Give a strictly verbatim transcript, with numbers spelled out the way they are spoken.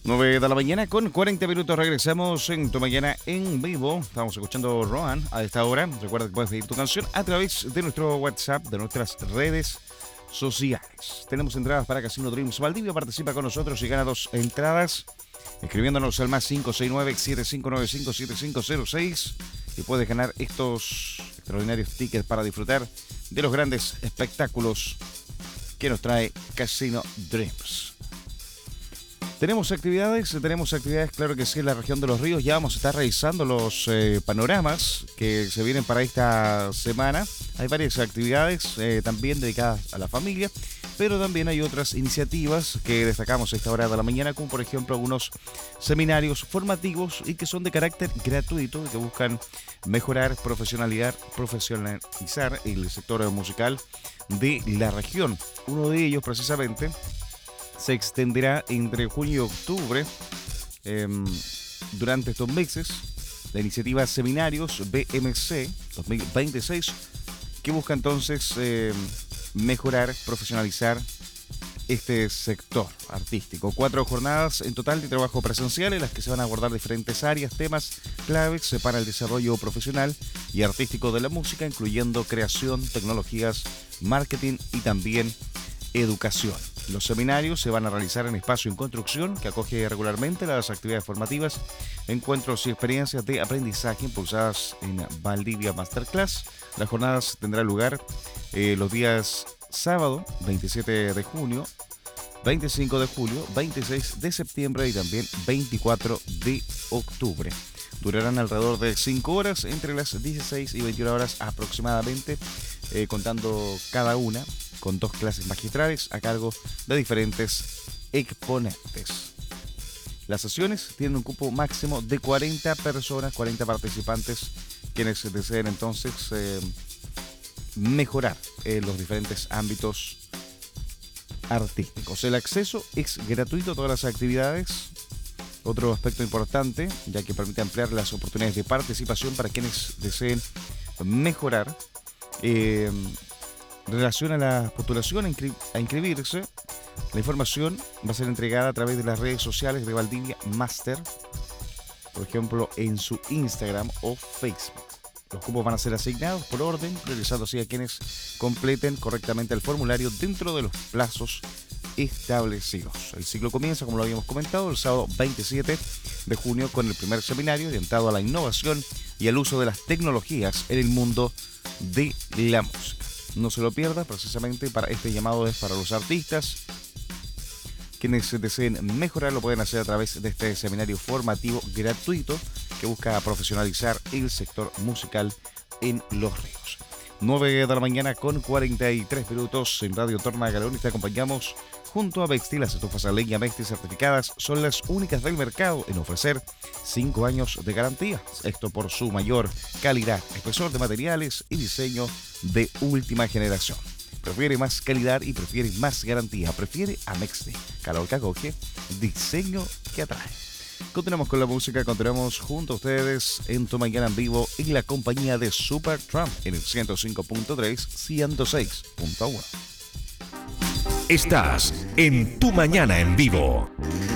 nueve de la mañana con cuarenta minutos. Regresamos en Tu Mañana en Vivo. Estamos escuchando Roan a esta hora. Recuerda que puedes pedir tu canción a través de nuestro WhatsApp, de nuestras redes sociales. Tenemos entradas para Casino Dreams Valdivia. Participa con nosotros y gana dos entradas escribiéndonos al más cinco seis nueve, siete cinco nueve cinco, siete cinco cero seis y puedes ganar estos extraordinarios tickets para disfrutar de los grandes espectáculos que nos trae Casino Dreams. Tenemos actividades, tenemos actividades, claro que sí, en la región de Los Ríos. Ya vamos a estar revisando los eh, panoramas que se vienen para esta semana. Hay varias actividades eh, también dedicadas a la familia, pero también hay otras iniciativas que destacamos a esta hora de la mañana, como por ejemplo algunos seminarios formativos y que son de carácter gratuito y que buscan mejorar, profesionalidad, profesionalizar el sector musical de la región. Uno de ellos precisamente se extenderá entre junio y octubre. Eh, durante estos meses, la iniciativa Seminarios B M C dos mil veintiséis, que busca entonces eh, mejorar, profesionalizar este sector artístico. Cuatro jornadas en total de trabajo presencial en las que se van a abordar diferentes áreas, temas claves para el desarrollo profesional y artístico de la música, incluyendo creación, tecnologías, marketing y también educación. Los seminarios se van a realizar en Espacio en Construcción, que acoge regularmente las actividades formativas, encuentros y experiencias de aprendizaje impulsadas en Valdivia Masterclass. Las jornadas tendrán lugar eh, los días sábado veintisiete de junio, veinticinco de julio, veintiséis de septiembre y también veinticuatro de octubre. Durarán alrededor de cinco horas, entre las dieciséis y veintiuna horas aproximadamente, eh, contando cada una con dos clases magistrales a cargo de diferentes exponentes. Las sesiones tienen un cupo máximo de cuarenta personas, cuarenta participantes, quienes deseen entonces eh, mejorar en los diferentes ámbitos artísticos. El acceso es gratuito a todas las actividades. Otro aspecto importante, ya que permite ampliar las oportunidades de participación para quienes deseen mejorar. Eh, En relación a la postulación, a, inscri- a inscribirse, la información va a ser entregada a través de las redes sociales de Valdivia Master, por ejemplo, en su Instagram o Facebook. Los cupos van a ser asignados por orden, priorizando así a quienes completen correctamente el formulario dentro de los plazos establecidos. El ciclo comienza, como lo habíamos comentado, el sábado veintisiete de junio con el primer seminario orientado a la innovación y al uso de las tecnologías en el mundo de la música. No se lo pierda, precisamente para este llamado es para los artistas. Quienes deseen mejorar lo pueden hacer a través de este seminario formativo gratuito que busca profesionalizar el sector musical en Los Ríos. nueve de la mañana con cuarenta y tres minutos en Radio Torna Galón y te acompañamos junto a Bexti. Las estufas a leña Bexti certificadas son las únicas del mercado en ofrecer cinco años de garantía. Esto por su mayor calidad, espesor de materiales y diseño de última generación. Prefiere más calidad y prefiere más garantía. Prefiere a Bexti. Calor que acoge, diseño que atrae. Continuamos con la música, continuamos junto a ustedes en Tu Mañana en Vivo en la compañía de Super Trump en el ciento cinco punto tres, ciento seis punto uno. Estás en Tu Mañana en Vivo.